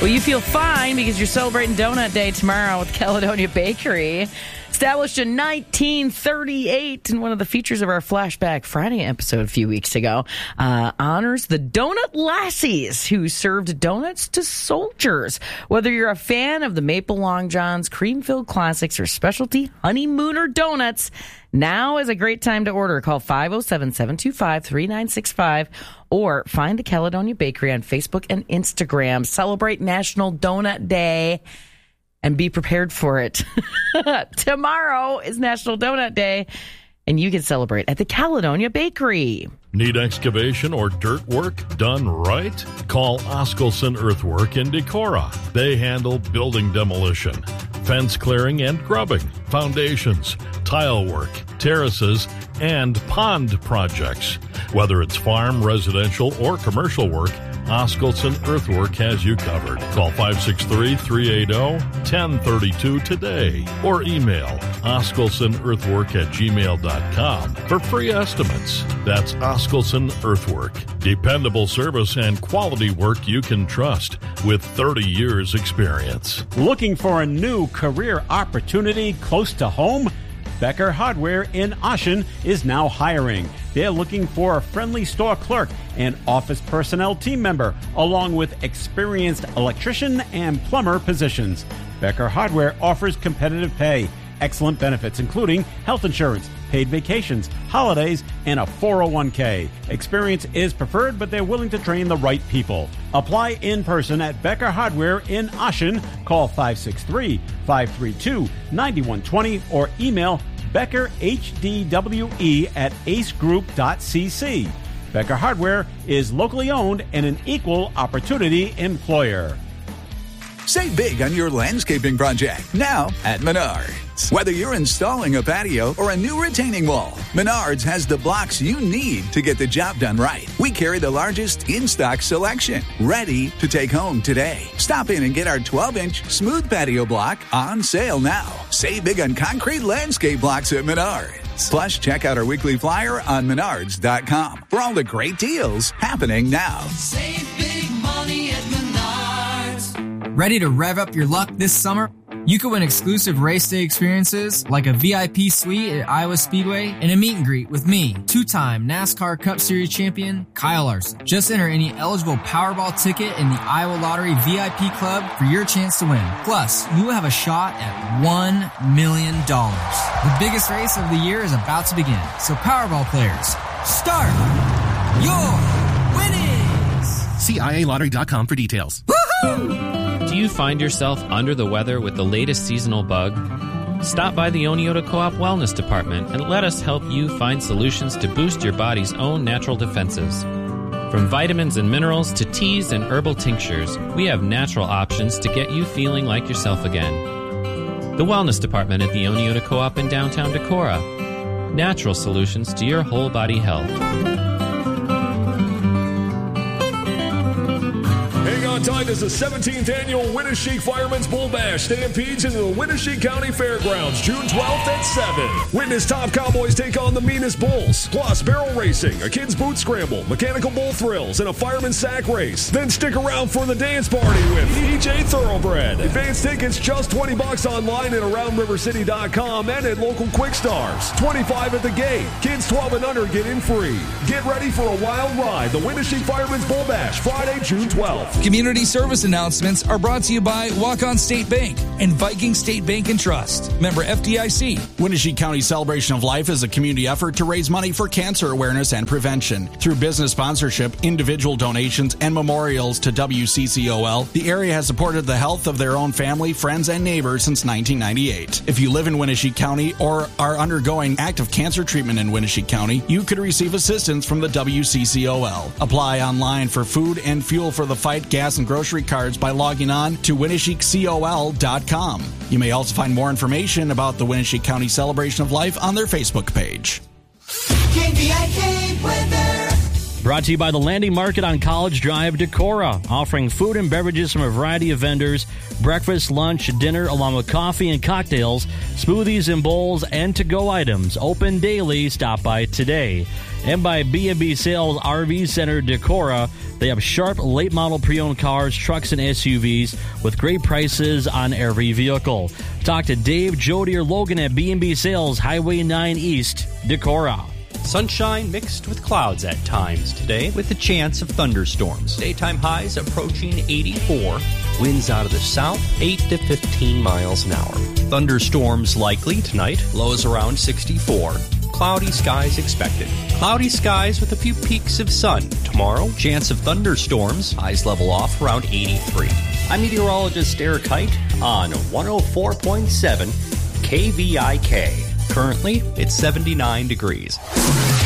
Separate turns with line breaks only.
Well, you feel fine because you're celebrating Donut Day tomorrow with Caledonia Bakery. Established in 1938, and one of the features of our Flashback Friday episode a few weeks ago honors the Donut Lassies who served donuts to soldiers. Whether you're a fan of the Maple Long Johns, cream-filled classics, or specialty honeymooner donuts, now is a great time to order. Call 507-725-3965 or find the Caledonia Bakery on Facebook and Instagram. Celebrate National Donut Day and be prepared for it. Tomorrow is National Donut Day, and you can celebrate at the Caledonia Bakery.
Need excavation or dirt work done right? Call Oskelson Earthwork in Decorah. They handle building demolition, fence clearing and grubbing, foundations, tile work, terraces, and pond projects. Whether it's farm, residential, or commercial work, Oskelson Earthwork has you covered. Call 563-380-1032 today or email oskelsonearthwork@gmail.com for free estimates. That's Oskelson Earthwork. Dependable service and quality work you can trust with 30 years experience.
Looking for a new career opportunity close to home? Becker Hardware in Ashen is now hiring. They're looking for a friendly store clerk and office personnel team member, along with experienced electrician and plumber positions. Becker Hardware offers competitive pay, excellent benefits, including health insurance, paid vacations, holidays, and a 401k. Experience is preferred, but they're willing to train the right people. Apply in person at Becker Hardware in Ashen. Call 563-532-9120 or email BeckerHDWE@acegroup.cc. Becker Hardware is locally owned and an equal opportunity employer.
Save big on your landscaping project now at Menards. Whether you're installing a patio or a new retaining wall, Menards has the blocks you need to get the job done right. We carry the largest in-stock selection, ready to take home today. Stop in and get our 12-inch smooth patio block on sale now. Save big on concrete landscape blocks at Menards. Plus, check out our weekly flyer on Menards.com for all the great deals happening now.
Save big money at Menards.
Ready to rev up your luck this summer? You could win exclusive race day experiences like a VIP suite at Iowa Speedway and a meet and greet with me, two-time NASCAR Cup Series champion Kyle Larson. Just enter any eligible Powerball ticket in the Iowa Lottery VIP Club for your chance to win. Plus, you will have a shot at $1 million. The biggest race of the year is about to begin, so Powerball players, start your winnings!
See IALottery.com for details.
Woohoo!
Do you find yourself under the weather with the latest seasonal bug? Stop by the Oneota Co-op Wellness Department and let us help you find solutions to boost your body's own natural defenses. From vitamins and minerals to teas and herbal tinctures, we have natural options to get you feeling like yourself again. The Wellness Department at the Oneota Co-op in downtown Decorah. Natural solutions to your whole body health.
Time is the 17th annual Winneshiek Fireman's Bull Bash Stampedes into the Winneshiek County Fairgrounds, June 12th at 7. Witness top cowboys take on the meanest bulls, plus barrel racing, a kid's boot scramble, mechanical bull thrills, and a fireman's sack race. Then stick around for the dance party with EJ Thoroughbred. Advance tickets just $20 online at AroundRiverCity.com and at local Quick Stars. $25 at the gate. Kids 12 and under get in free. Get ready for a wild ride. The Winneshiek Fireman's Bull Bash, Friday, June 12th.
Community service announcements are brought to you by Walk-On State Bank and Viking State Bank and Trust. Member FDIC.
Winneshiek County Celebration of Life is a community effort to raise money for cancer awareness and prevention. Through business sponsorship, individual donations, and memorials to WCCOL, the area has supported the health of their own family, friends, and neighbors since 1998. If you live in Winneshiek County or are undergoing active cancer treatment in Winneshiek County, you could receive assistance from the WCCOL. Apply online for food and fuel for the fight, gas, and grocery cards by logging on to WinneshiekCOL.com. You may also find more information about the Winneshiek County Celebration of Life on their Facebook page.
KVIK weather.
Brought to you by the Landing Market on College Drive, Decorah, offering food and beverages from a variety of vendors, breakfast, lunch, dinner, along with coffee and cocktails, smoothies and bowls, and to-go items. Open daily. Stop by today. And by B&B Sales RV Center, Decorah, They have sharp, late-model pre-owned cars, trucks, and SUVs with great prices on every vehicle. Talk to Dave, Jody, or Logan at B&B Sales, Highway 9 East, Decorah.
Sunshine mixed with clouds at times today with a chance of thunderstorms. Daytime highs approaching 84. Winds out of the south, 8 to 15 miles an hour. Thunderstorms likely tonight. Lows around 64. Cloudy skies expected. Cloudy skies with a few peaks of sun. Tomorrow, chance of thunderstorms. Highs level off around 83. I'm meteorologist Eric Height on 104.7 KVIK. Currently, it's 79 degrees.